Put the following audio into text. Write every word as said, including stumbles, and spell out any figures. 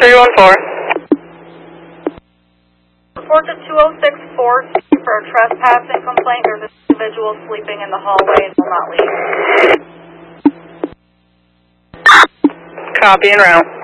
three one four. Report to two oh six four for a trespassing complaint. There's an individual sleeping in the hallway and will not leave. Copy and route.